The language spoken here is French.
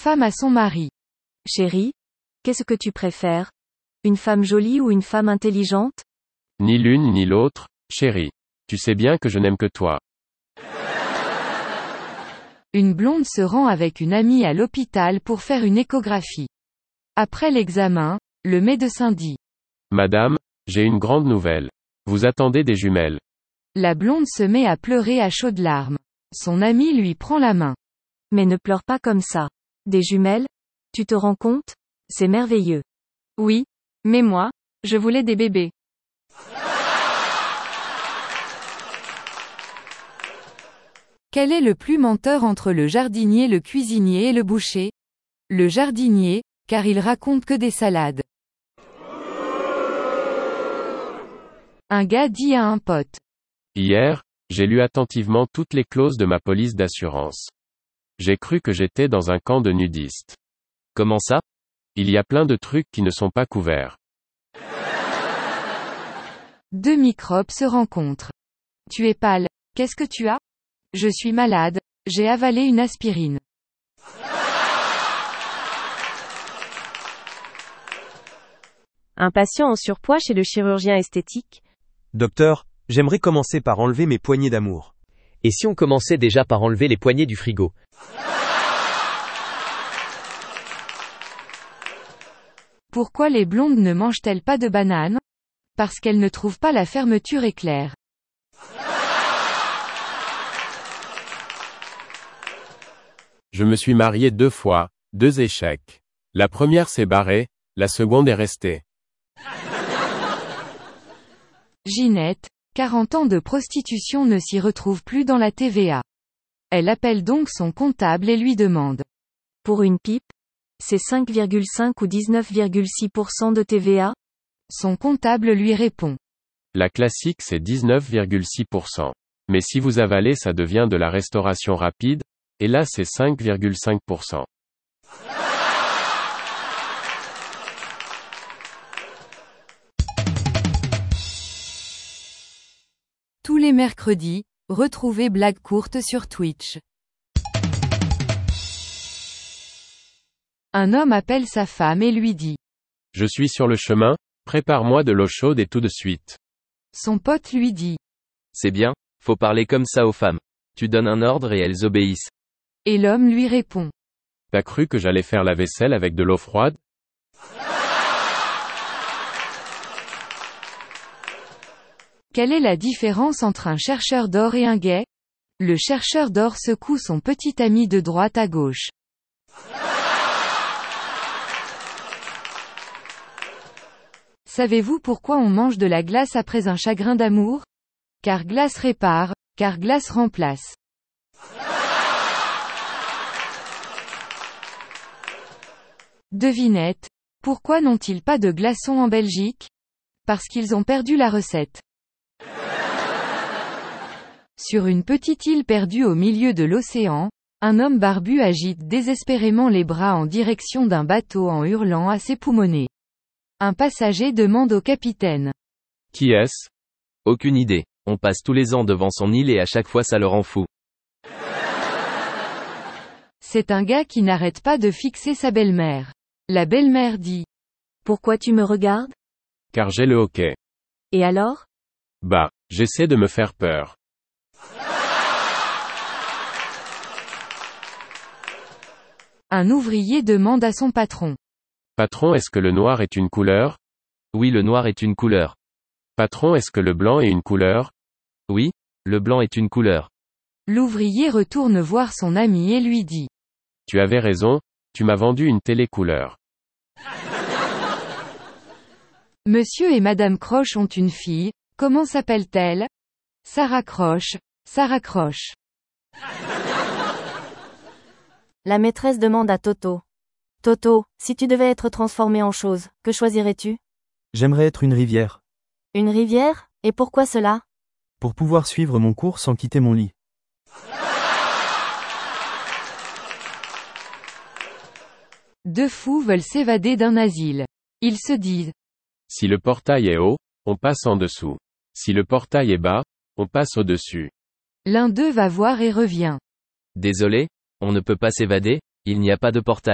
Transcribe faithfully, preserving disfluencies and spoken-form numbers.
femme à son mari. Chérie, qu'est-ce que tu préfères? Une femme jolie ou une femme intelligente? Ni l'une ni l'autre, chérie. Tu sais bien que je n'aime que toi. Une blonde se rend avec une amie à l'hôpital pour faire une échographie. Après l'examen, le médecin dit: Madame, j'ai une grande nouvelle. Vous attendez des jumelles. La blonde se met à pleurer à chaudes larmes. Son amie lui prend la main. Mais ne pleure pas comme ça. Des jumelles? Tu te rends compte? C'est merveilleux. Oui, mais moi, je voulais des bébés. Quel est le plus menteur entre le jardinier, le cuisinier et le boucher? Le jardinier, car il raconte que des salades. Un gars dit à un pote: Hier, j'ai lu attentivement toutes les clauses de ma police d'assurance. J'ai cru que j'étais dans un camp de nudistes. Comment ça? Il y a plein de trucs qui ne sont pas couverts. Deux microbes se rencontrent. Tu es pâle. Qu'est-ce que tu as? Je suis malade. J'ai avalé une aspirine. Un patient en surpoids chez le chirurgien esthétique. Docteur, j'aimerais commencer par enlever mes poignées d'amour. Et si on commençait déjà par enlever les poignées du frigo? Pourquoi les blondes ne mangent-elles pas de bananes? Parce qu'elles ne trouvent pas la fermeture éclair. Je me suis marié deux fois, deux échecs. La première s'est barrée, la seconde est restée. Ginette, quarante ans de prostitution ne s'y retrouve plus dans la T V A. Elle appelle donc son comptable et lui demande: Pour une pipe? C'est cinq virgule cinq ou dix-neuf virgule six pour cent de T V A? Son comptable lui répond: La classique c'est dix-neuf virgule six pour cent. Mais si vous avalez ça devient de la restauration rapide, et là c'est cinq virgule cinq pour cent. Tous les mercredis, retrouvez Blague courte sur Twitch. Un homme appelle sa femme et lui dit: Je suis sur le chemin, prépare-moi de l'eau chaude et tout de suite. Son pote lui dit: C'est bien, faut parler comme ça aux femmes. Tu donnes un ordre et elles obéissent. Et l'homme lui répond: T'as cru que j'allais faire la vaisselle avec de l'eau froide? Quelle est la différence entre un chercheur d'or et un gay? Le chercheur d'or secoue son petit ami de droite à gauche. Savez-vous pourquoi on mange de la glace après un chagrin d'amour? Car glace répare, car glace remplace. Devinette, pourquoi n'ont-ils pas de glaçons en Belgique? Parce qu'ils ont perdu la recette. Sur une petite île perdue au milieu de l'océan, un homme barbu agite désespérément les bras en direction d'un bateau en hurlant à ses poumonnets. Un passager demande au capitaine: Qui est-ce? Aucune idée. On passe tous les ans devant son île et à chaque fois ça le rend fou. C'est un gars qui n'arrête pas de fixer sa belle-mère. La belle-mère dit: Pourquoi tu me regardes? Car j'ai le hoquet. Et alors? Bah, j'essaie de me faire peur. Un ouvrier demande à son patron: Patron, est-ce que le noir est une couleur? Oui, le noir est une couleur. Patron, est-ce que le blanc est une couleur? Oui, le blanc est une couleur. L'ouvrier retourne voir son ami et lui dit: Tu avais raison, tu m'as vendu une télé couleur. Monsieur et Madame Croche ont une fille, comment s'appelle-t-elle? Sarah Croche, Sarah Croche. La maîtresse demande à Toto: Toto, si tu devais être transformé en chose, que choisirais-tu? J'aimerais être une rivière. Une rivière? Et pourquoi cela? Pour pouvoir suivre mon cours sans quitter mon lit. Deux fous veulent s'évader d'un asile. Ils se disent: Si le portail est haut, on passe en dessous. Si le portail est bas, on passe au-dessus. L'un d'eux va voir et revient. Désolé, on ne peut pas s'évader, il n'y a pas de portail.